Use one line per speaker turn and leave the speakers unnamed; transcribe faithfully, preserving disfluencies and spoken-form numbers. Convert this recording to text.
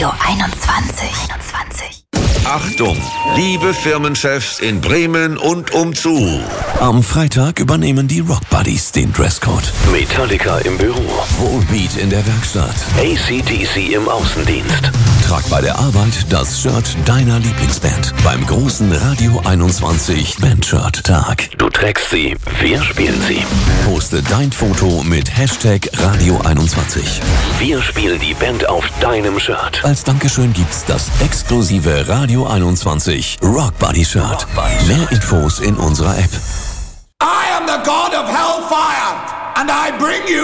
Radio einundzwanzig. einundzwanzig.
Achtung, liebe Firmenchefs in Bremen und umzu.
Am Freitag übernehmen die Rock Buddies den Dresscode.
Metallica im Büro.
Volbeat in der Werkstatt.
A C D C im Außendienst.
Trag bei der Arbeit das Shirt deiner Lieblingsband beim großen Radio einundzwanzig Bandshirt-Tag.
Du trägst sie, wir spielen sie.
Poste dein Foto mit Hashtag Radio einundzwanzig.
Wir spielen die Band auf deinem Shirt.
Als Dankeschön gibt's das exklusive Radio einundzwanzig Rock Buddy Shirt. Mehr Infos in unserer App.
I am the god of hellfire and I bring you